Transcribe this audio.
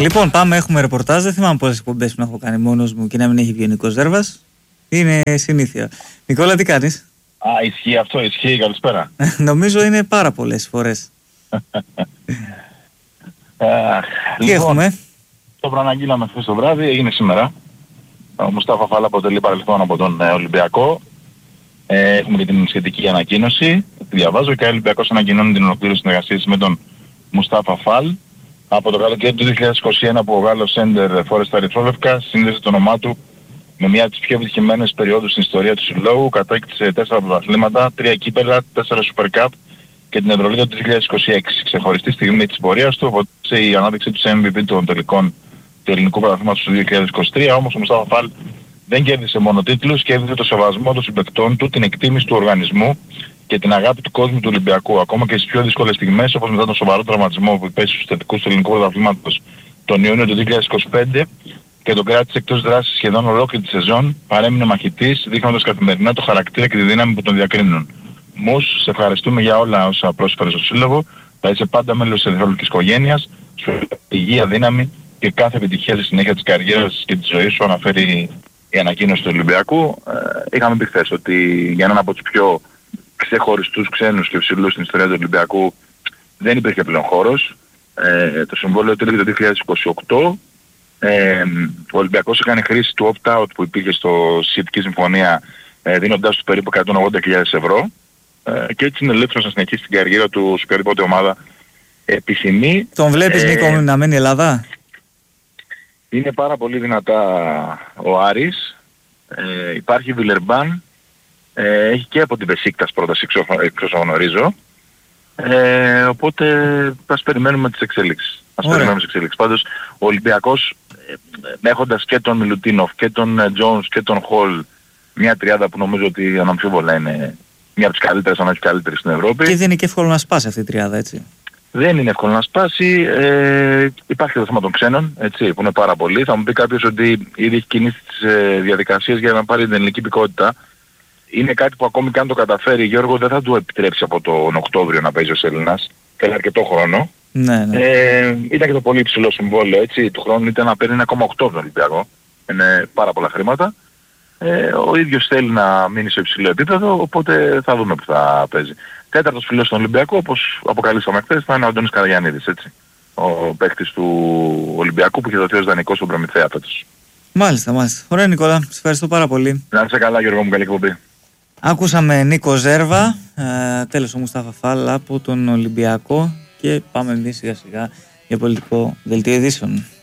Λοιπόν, πάμε, έχουμε ρεπορτάζ. Δεν θυμάμαι πόσες εκπομπές που έχω κάνει μόνος μου και να μην έχει βγει ο Νίκος Ζέρβας. Είναι συνήθεια. Νικόλα, τι κάνεις? Ισχύει αυτό, ισχύει, καλησπέρα. Νομίζω είναι πάρα πολλές φορές. Τι Λοιπόν, έχουμε? το προαναγγείλαμε χθες το βράδυ, έγινε σήμερα. Ο Μουστάφα Φαλ αποτελεί παρελθόν από τον Ολυμπιακό. Έχουμε και την σχετική ανακοίνωση. Τη διαβάζω και ο Ολυμπιακός ανακοινώνει την ολοκλήρωση συνεργασίας με τον Μουστάφα Φαλ. Από το καλοκαίρι του 2021 που ο Γάλλος Σέντερ φόρεσε τα ερυθρόλευκα, σύνδεσε το όνομά του με μια από τις πιο επιτυχημένες περιόδους στην ιστορία του συλλόγου. Κατέκτησε 4 πρωταθλήματα, 3 κύπελλα, 4 Super Cup και την Ευρωλίγα του 2026. Ξεχωριστή στιγμή της πορείας του, αποτέλεσε η ανάδειξή του σε MVP των τελικών του ελληνικού πρωταθλήματος του 2023. Όμως ο Μουστάφα Φαλ δεν κέρδισε μόνο τίτλους, κέρδισε το σεβασμό των συμπαικτών του, την εκτίμηση του οργανισμού και την αγάπη του κόσμου του Ολυμπιακού. Ακόμα και στις πιο δύσκολες στιγμές, όπως μετά τον σοβαρό τραυματισμό που υπέστη στους θετικούς του ελληνικού πρωταθλήματος τον Ιούνιο του 2025 και τον κράτησε εκτός δράσης σχεδόν ολόκληρη τη σεζόν, παρέμεινε μαχητής, δείχνοντας καθημερινά το χαρακτήρα και τη δύναμη που τον διακρίνουν. Μους, σε ευχαριστούμε για όλα όσα πρόσφερες στο σύλλογο, θα είσαι πάντα μέλος της ερυθρόλευκης οικογένειας, σου υγεία, δύναμη και κάθε επιτυχία στη συνέχεια της καριέρας και της ζωής σου, αναφέρει η ανακοίνωση του Ολυμπιακού. Είχαμε πει χθες ότι για έναν από τους πιο ξεχωριστούς ξένους και ψηλούς στην ιστορία του Ολυμπιακού δεν υπήρχε πλέον χώρος. Το συμβόλαιο τέλειωσε το 2028. Ο Ολυμπιακός έκανε χρήση του opt-out που υπήρχε στη σχετική συμφωνία, δίνοντάς του περίπου 180.000 ευρώ και έτσι είναι ελεύθερος να συνεχίσει την καριέρα του σε οποιαδήποτε ομάδα επιθυμεί. Τον βλέπεις, Νίκο, να μένει Ελλάδα? Είναι πάρα πολύ δυνατά ο Άρης, υπάρχει Βιλερμπάν, έχει και από την Μπεσίκτας πρόταση εξ όσων γνωρίζω, οπότε ας περιμένουμε τις εξέλιξεις. Πάντως ο Ολυμπιακός έχοντας και τον Μιλουτίνοφ και τον Τζόνς και τον Χολ, μια τριάδα που νομίζω ότι αναμφίβολα είναι μια από τις καλύτερες, αν όχι καλύτερες στην Ευρώπη. Και δεν είναι και εύκολο να σπάσει αυτή η τριάδα, έτσι. Δεν είναι εύκολο να σπάσει. Υπάρχει το θέμα των ξένων, έτσι, που είναι πάρα πολύ. Θα μου πει κάποιος ότι ήδη έχει κινήσει τις διαδικασίες για να πάρει την ελληνική υπηκότητα. Είναι κάτι που ακόμη και αν το καταφέρει, Γιώργο, δεν θα του επιτρέψει από τον Οκτώβριο να παίζει ως Έλληνας. Θέλει αρκετό χρόνο. Ναι. Ήταν και το πολύ υψηλό συμβόλαιο, έτσι. Του χρόνου ήταν να παίρνει 1,8 τον Ολυμπιακό. Είναι πάρα πολλά χρήματα. Ο ίδιος θέλει να μείνει σε υψηλό επίπεδο, οπότε θα δούμε που θα παίζει. Τέταρτος φίλος στον Ολυμπιακό, όπως αποκαλύψαμε χθες, θα είναι ο Αντώνης Καραγιαννίδης, έτσι. Ο παίκτης του Ολυμπιακού που είχε δοθεί ως δανεικός στον Προμηθέα φέτος. Μάλιστα. Ωραία, Νικόλα, σας ευχαριστώ πάρα πολύ. Να είσαι καλά, Γιώργο μου, καλή εκπομπή. Ακούσαμε Νίκο Ζέρβα, τέλος ο Μουστάφα Φαλ από τον Ολυμπιακό και πάμε εμείς σιγά σιγά για πολιτικό δελτίο ειδήσεων.